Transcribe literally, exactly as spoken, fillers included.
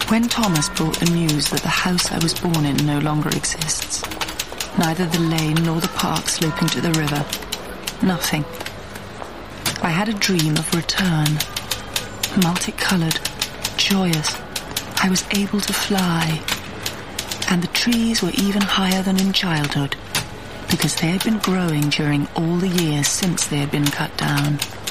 When Thomas brought the news that the house I was born in no longer exists, neither the lane nor the park sloping to the river, nothing. I had a dream of return, multicolored, joyous. I was able to fly, and the trees were even higher than in childhood, because they had been growing during all the years since they had been cut down.